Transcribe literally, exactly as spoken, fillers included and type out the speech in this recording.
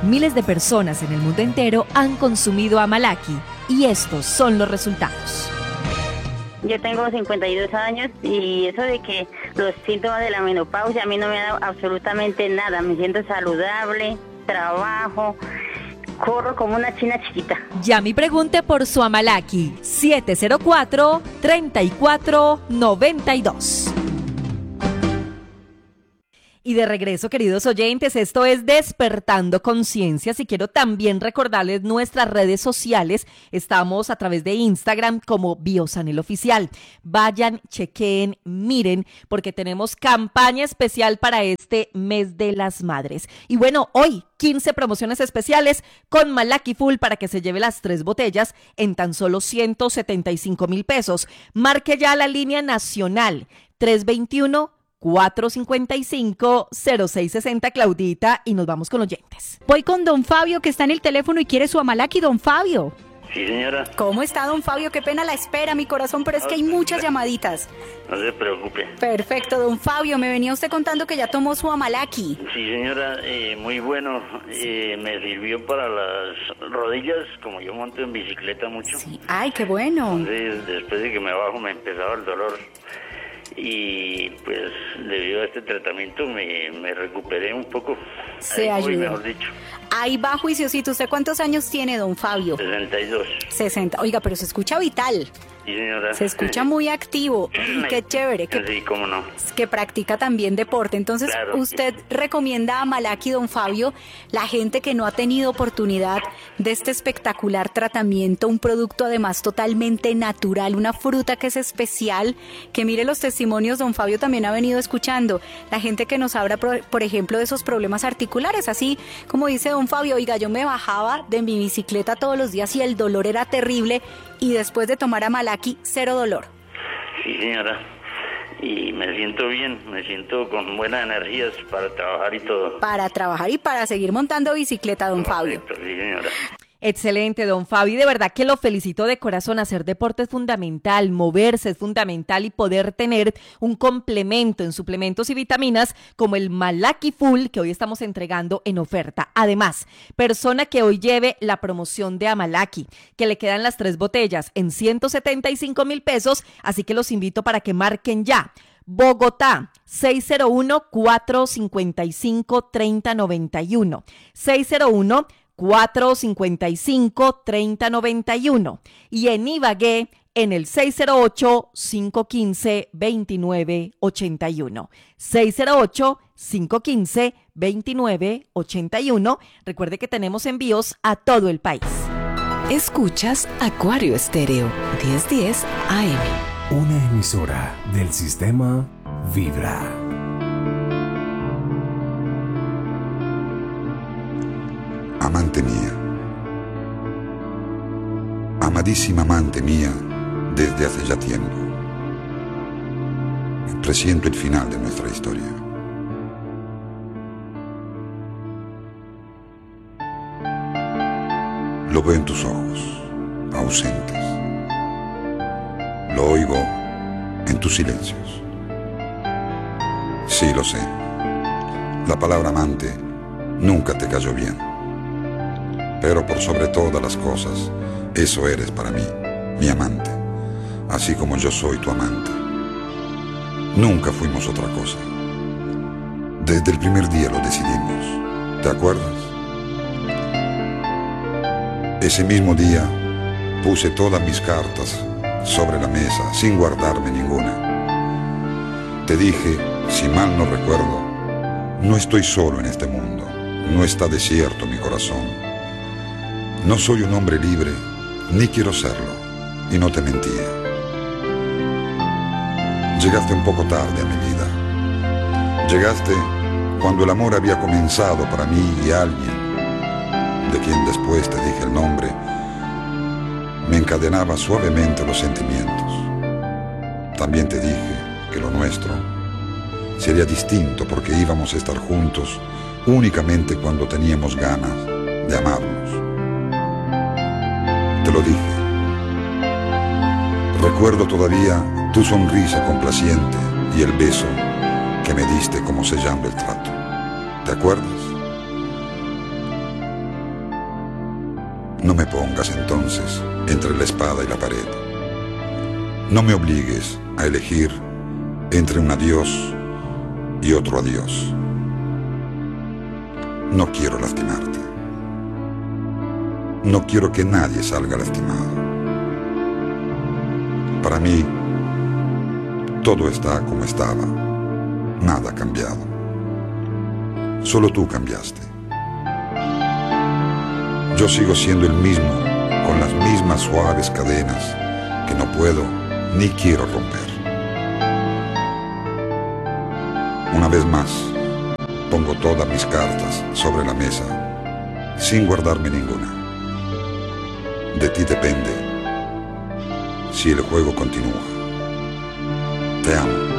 Miles de personas en el mundo entero han consumido Amalaki y estos son los resultados. Yo tengo cincuenta y dos años y eso de que los síntomas de la menopausia a mí no me da absolutamente nada. Me siento saludable, trabajo, corro como una china chiquita. Llame y pregunte por su Amalaki siete cero cuatro, tres cuatro nueve dos. Y de regreso, queridos oyentes, esto es Despertando Conciencias y quiero también recordarles nuestras redes sociales. Estamos a través de Instagram como Biosanel Oficial. Vayan, chequeen, miren, porque tenemos campaña especial para este mes de las madres. Y bueno, hoy quince promociones especiales con Amalaki Full para que se lleve las tres botellas en tan solo ciento setenta y cinco mil pesos. Marque ya la línea nacional tres dos uno, cuatro cinco cinco, cero seis seis cero, Claudita, y nos vamos con oyentes. Voy con don Fabio, que está en el teléfono y quiere su Amalaki. Don Fabio. Sí, señora. ¿Cómo está, don Fabio? Qué pena la espera, mi corazón, pero es que hay muchas llamaditas. No se preocupe. Perfecto, don Fabio, me venía usted contando que ya tomó su Amalaki. Sí, señora, eh, muy bueno. Eh, me sirvió para las rodillas, como yo monto en bicicleta mucho. Sí. Ay, qué bueno. Entonces, después de que me bajo me empezaba el dolor. Y pues debido a este tratamiento me, me recuperé un poco. Se Ahí voy, ayudó. mejor dicho. Ahí va, juiciosito. ¿Usted cuántos años tiene, don Fabio? sesenta y dos. sesenta. Oiga, pero se escucha vital. Sí, señora. Se escucha muy activo. Y qué chévere. Que, Sí, cómo no. que practica también deporte. Entonces, Claro. usted recomienda a Amalaki, don Fabio, la gente que no ha tenido oportunidad de este espectacular tratamiento, un producto además totalmente natural, una fruta que es especial, que mire los testimonios, don Fabio también ha venido escuchando, la gente que nos habla, por, por ejemplo, de esos problemas articulares, así como dice don Fabio, oiga, yo me bajaba de mi bicicleta todos los días y el dolor era terrible, y después de tomar Amalaki, cero dolor. Sí, señora. Y me siento bien, me siento con buenas energías para trabajar y todo. Para trabajar y para seguir montando bicicleta, don Fabio. Correcto, sí, señora. Excelente, don Fabi, de verdad que lo felicito de corazón. Hacer deporte es fundamental, moverse es fundamental y poder tener un complemento en suplementos y vitaminas como el Amalaki Full que hoy estamos entregando en oferta. Además, persona que hoy lleve la promoción de Amalaki, que le quedan las tres botellas en ciento setenta y cinco mil pesos, así que los invito para que marquen ya. Bogotá, seis cero uno, cuatro cinco cinco, tres cero nueve uno, seis cero uno, cuatro cinco cinco, tres cero nueve uno y en Ibagué en el seis cero ocho, cinco uno cinco, dos nueve ocho uno, seis cero ocho, cinco uno cinco, dos nueve ocho uno. Recuerde que tenemos envíos a todo el país. Escuchas Acuario Estéreo diez diez A M. Una emisora del sistema Vibra. Amante mía, amadísima amante mía, desde hace ya tiempo, presiento el final de nuestra historia. Lo veo en tus ojos, ausentes. Lo oigo en tus silencios. Sí, lo sé. La palabra amante nunca te cayó bien. Pero por sobre todas las cosas, eso eres para mí, mi amante, así como yo soy tu amante. Nunca fuimos otra cosa. Desde el primer día lo decidimos, ¿te acuerdas? Ese mismo día puse todas mis cartas sobre la mesa sin guardarme ninguna. Te dije, si mal no recuerdo, no estoy solo en este mundo, no está desierto mi corazón. No soy un hombre libre, ni quiero serlo, y no te mentía. Llegaste un poco tarde a mi vida. Llegaste cuando el amor había comenzado para mí y alguien, de quien después te dije el nombre, me encadenaba suavemente los sentimientos. También te dije que lo nuestro sería distinto porque íbamos a estar juntos únicamente cuando teníamos ganas de amarnos. Te lo dije. Recuerdo todavía tu sonrisa complaciente y el beso que me diste como sellando el trato. ¿Te acuerdas? No me pongas entonces entre la espada y la pared. No me obligues a elegir entre un adiós y otro adiós. No quiero lastimarte. No quiero que nadie salga lastimado. Para mí, todo está como estaba. Nada ha cambiado. Solo tú cambiaste. Yo sigo siendo el mismo, con las mismas suaves cadenas que no puedo ni quiero romper. Una vez más, pongo todas mis cartas sobre la mesa, sin guardarme ninguna. De ti depende si el juego continúa. Te amo.